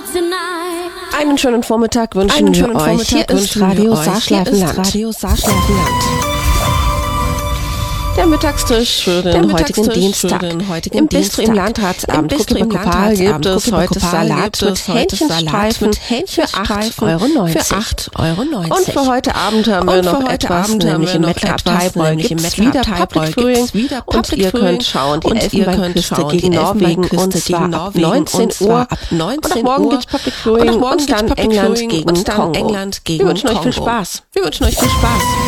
Einen schönen Vormittag wünschen wir euch. Hier ist Radio Saarschleifenland. Der Mittagstisch für den heutigen Dienstag. Im Bistro im Landratsamt Kuckelbäck-Kopal gibt es heute Salat mit Hähnchenstreifen für 8,90 €. Und für heute Abend haben wir noch etwas, nämlich im Mettler-Abteibräu gibt's wieder Public Viewing und ihr könnt schauen, die Elfenbeinküste gegen Norwegen und zwar ab 19 Uhr. Und ab morgen gibt's Public Viewing und dann England gegen Kongo. Wir wünschen euch viel Spaß.